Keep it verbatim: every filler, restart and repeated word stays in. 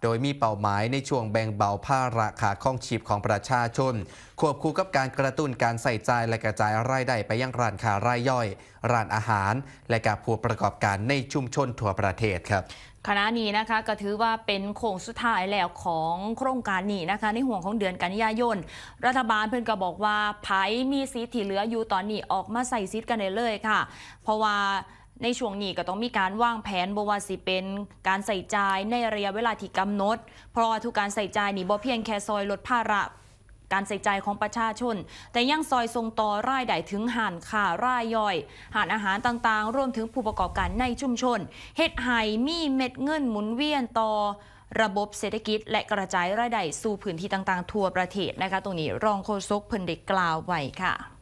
โดยมีเป้าหมายในช่วงแบ่งเบาภาระค่าครองชีพของประชาชนควบคู่กับการกระตุ้นการใส่ใจและกระจายรายได้ไปยังร้านค้ารายย่อยร้านอาหารและกับผู้ประกอบการในชุมชนทั่วประเทศครับคณะนี้นะคะก็ถือว่าเป็นโค้งสุดท้ายแล้วของโครงการนี้นะคะในห่วงของเดือนกันยายนรัฐบาลเพิ่นก็บอกว่าไผมีสิทธิ์ที่เหลืออยู่ตอนนี้ออกมาใส่สิทธิ์กันได้เลยค่ะเพราะว่าในช่วงนี้ก็ต้องมีการวางแผนบ่ว่าสิเป็นการใส่ใจในระยะเวลาที่กำหนดเพราะว่าทุกการใส่ใจนี่บ่เพียงแค่ซอยลดภาระการใส่ใจของประชาชนแต่ยังซอยส่งต่อรายได้ถึงห้านค้ารายย่อยห้านอาหารต่างๆรวมถึงผู้ประกอบการในชุมชนเฮ็ดให้มีเม็ดเงินหมุนเวียนต่อระบบเศรษฐกิจและกระจายรายได้สู่พื้นที่ต่างๆทั่วประเทศนะคะตรงนี้รองโฆษกเพิ่นได้กล่าวไว้ค่ะ